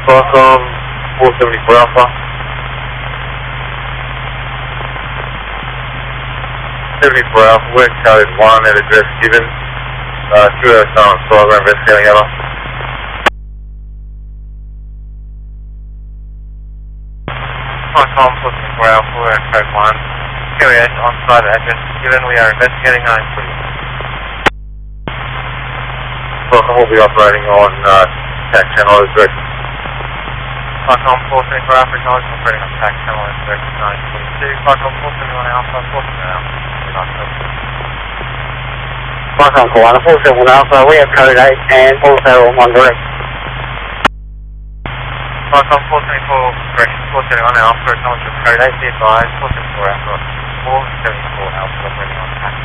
Qualcomm 474 Alpha. 74 Alpha, we're coded 1 at address given. Through our silent flight, we're investigating Alpha. Qualcomm 474 Alpha, we're code 1. Carrier on site at address given, we are investigating 940. Qualcomm will be operating on TAC channel as directed. Qualcomm 474 Alpha, acknowledged operating on TAC channel as directed 942. Qualcomm 471 Alpha, 471 Alpha, 942. Qualcomm 471 Alpha, we have code 8 and also on direct. Qualcomm 474, correction 471 Alpha, acknowledged code 8, be advised, 474 Alpha, 474 Alpha operating on TAC.